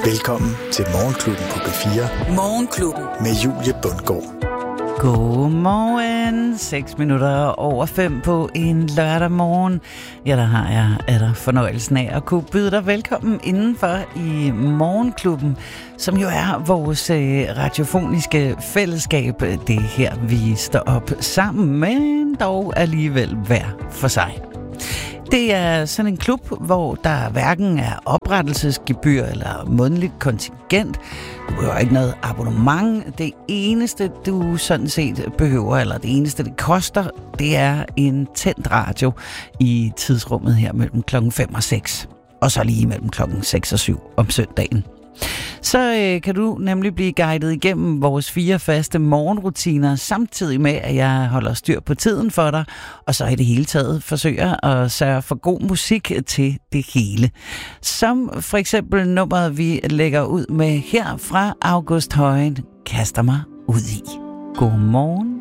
Velkommen til Morgenklubben på B4. Morgenklubben. Med Julie Bundgaard. Godmorgen. 6 minutter over 5 på en lørdag morgen. Ja, der har jeg fornøjelsen af at kunne byde dig velkommen indenfor i Morgenklubben, som jo er vores radiofoniske fællesskab. Det er her, vi står op sammen, men dog alligevel hver for sig. Det er sådan en klub, hvor der hverken er oprettelsesgebyr eller månedligt kontingent. Du behøver ikke noget abonnement. Det eneste, du sådan set behøver, eller det eneste, det koster, det er en tændt radio i tidsrummet her mellem klokken 5 og 6. Og så lige mellem klokken 6 og 7 om søndagen. Så kan du nemlig blive guidet igennem vores 4 faste morgenrutiner, samtidig med, at jeg holder styr på tiden for dig, og så i det hele taget forsøger at sørge for god musik til det hele. Som for eksempel nummeret, vi lægger ud med her fra August Højen, kaster mig ud i. Godmorgen.